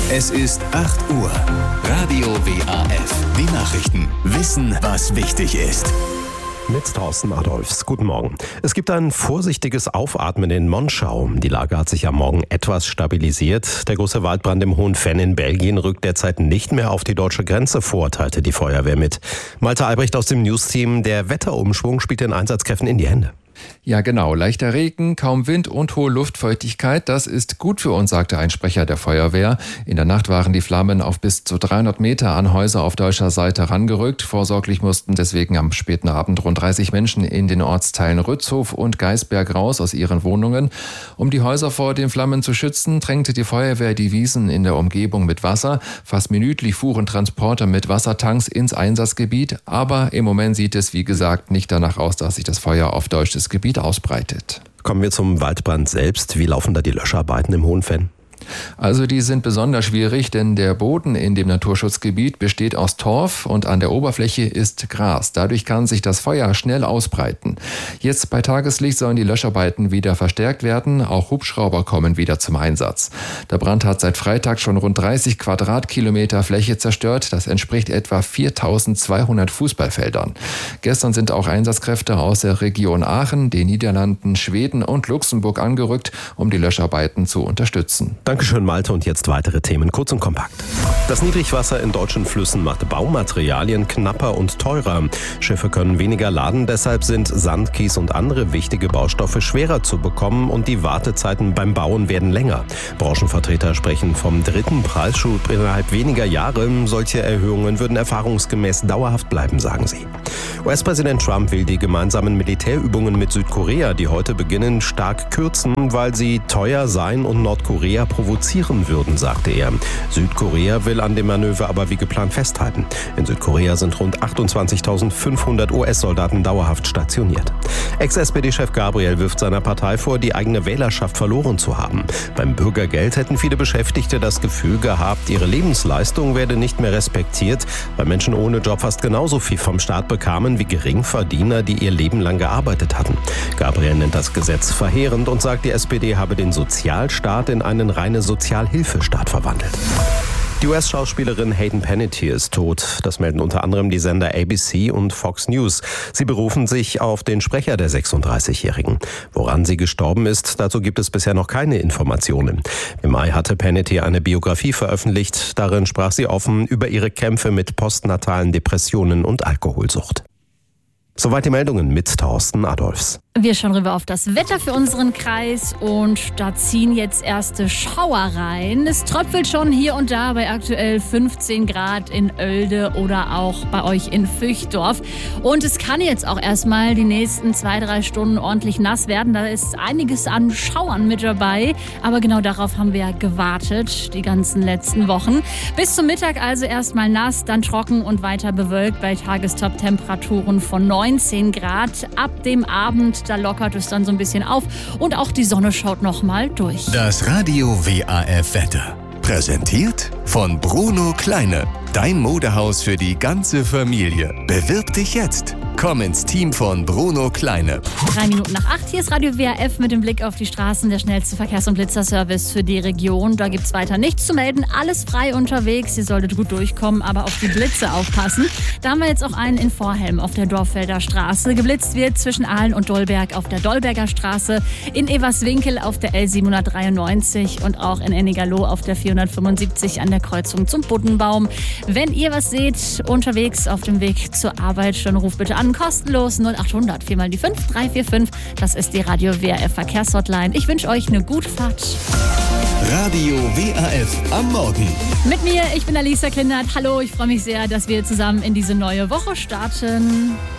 Es ist 8 Uhr. Radio WAF. Die Nachrichten. Wissen, was wichtig ist. Mit Thorsten Adolfs. Guten Morgen. Es gibt ein vorsichtiges Aufatmen in Monschau. Die Lage hat sich am Morgen etwas stabilisiert. Der große Waldbrand im Hohen Venn in Belgien rückt derzeit nicht mehr auf die deutsche Grenze vor, teilte die Feuerwehr mit. Malte Albrecht aus dem News-Team. Der Wetterumschwung spielt den Einsatzkräften in die Hände. Ja, genau. Leichter Regen, kaum Wind und hohe Luftfeuchtigkeit. Das ist gut für uns, sagte ein Sprecher der Feuerwehr. In der Nacht waren die Flammen auf bis zu 300 Meter an Häuser auf deutscher Seite herangerückt. Vorsorglich mussten deswegen am späten Abend rund 30 Menschen in den Ortsteilen Rützhof und Geisberg raus aus ihren Wohnungen. Um die Häuser vor den Flammen zu schützen, drängte die Feuerwehr die Wiesen in der Umgebung mit Wasser. Fast minütlich fuhren Transporter mit Wassertanks ins Einsatzgebiet. Aber im Moment sieht es, wie gesagt, nicht danach aus, dass sich das Feuer auf deutsches Gebiet ausbreitet. Kommen wir zum Waldbrand selbst. Wie laufen da die Löscharbeiten im Hohen Venn? Also die sind besonders schwierig, denn der Boden in dem Naturschutzgebiet besteht aus Torf und an der Oberfläche ist Gras. Dadurch kann sich das Feuer schnell ausbreiten. Jetzt bei Tageslicht sollen die Löscharbeiten wieder verstärkt werden. Auch Hubschrauber kommen wieder zum Einsatz. Der Brand hat seit Freitag schon rund 30 Quadratkilometer Fläche zerstört. Das entspricht etwa 4.200 Fußballfeldern. Gestern sind auch Einsatzkräfte aus der Region Aachen, den Niederlanden, Schweden und Luxemburg angerückt, um die Löscharbeiten zu unterstützen. Dankeschön, Malte. Und jetzt weitere Themen, kurz und kompakt. Das Niedrigwasser in deutschen Flüssen macht Baumaterialien knapper und teurer. Schiffe können weniger laden, deshalb sind Sand, Kies und andere wichtige Baustoffe schwerer zu bekommen und die Wartezeiten beim Bauen werden länger. Branchenvertreter sprechen vom dritten Preisschub innerhalb weniger Jahre. Solche Erhöhungen würden erfahrungsgemäß dauerhaft bleiben, sagen sie. US-Präsident Trump will die gemeinsamen Militärübungen mit Südkorea, die heute beginnen, stark kürzen, weil sie teuer seien und Nordkorea provozieren würden, sagte er. Südkorea will an dem Manöver aber wie geplant festhalten. In Südkorea sind rund 28.500 US-Soldaten dauerhaft stationiert. Ex-SPD-Chef Gabriel wirft seiner Partei vor, die eigene Wählerschaft verloren zu haben. Beim Bürgergeld hätten viele Beschäftigte das Gefühl gehabt, ihre Lebensleistung werde nicht mehr respektiert, weil Menschen ohne Job fast genauso viel vom Staat bekamen wie Geringverdiener, die ihr Leben lang gearbeitet hatten. Gabriel nennt das Gesetz verheerend und sagt, die SPD habe den Sozialstaat in einen reine Sozialhilfestaat verwandelt. Die US-Schauspielerin Hayden Panettiere ist tot. Das melden unter anderem die Sender ABC und Fox News. Sie berufen sich auf den Sprecher der 36-Jährigen. Woran sie gestorben ist, dazu gibt es bisher noch keine Informationen. Im Mai hatte Panettiere eine Biografie veröffentlicht. Darin sprach sie offen über ihre Kämpfe mit postnatalen Depressionen und Alkoholsucht. Soweit die Meldungen mit Thorsten Adolfs. Wir schauen rüber auf das Wetter für unseren Kreis und da ziehen jetzt erste Schauer rein. Es tröpfelt schon hier und da bei aktuell 15 Grad in Oelde oder auch bei euch in Füchdorf. Und es kann jetzt auch erstmal die nächsten 2-3 Stunden ordentlich nass werden. Da ist einiges an Schauern mit dabei. Aber genau darauf haben wir gewartet die ganzen letzten Wochen. Bis zum Mittag also erstmal nass, dann trocken und weiter bewölkt bei Tagestop-Temperaturen von 19 Grad. Ab dem Abend da lockert es dann so ein bisschen auf und auch die Sonne schaut noch mal durch. Das Radio WAF Wetter. Präsentiert von Bruno Kleine. Dein Modehaus für die ganze Familie. Bewirb dich jetzt. Komm ins Team von Bruno Kleine. 3 Minuten nach 8. Hier ist Radio WAF mit dem Blick auf die Straßen. Der schnellste Verkehrs- und Blitzerservice für die Region. Da gibt es weiter nichts zu melden. Alles frei unterwegs. Ihr solltet gut durchkommen, aber auf die Blitze aufpassen. Da haben wir jetzt auch einen in Vorhelm auf der Dorffelder Straße. Geblitzt wird zwischen Aalen und Dolberg auf der Dolberger Straße, in Everswinkel auf der L793 und auch in Ennigerloh auf der 475 an der Kreuzung zum Buddenbaum. Wenn ihr was seht unterwegs auf dem Weg zur Arbeit, dann ruft bitte an. Kostenlos 0800 4 mal die 5 345. Das ist die Radio WAF Verkehrshotline. Ich wünsche euch eine gute Fahrt. Radio WAF am Morgen. Mit mir, ich bin Alisa Klindert. Hallo, ich freue mich sehr, dass wir zusammen in diese neue Woche starten.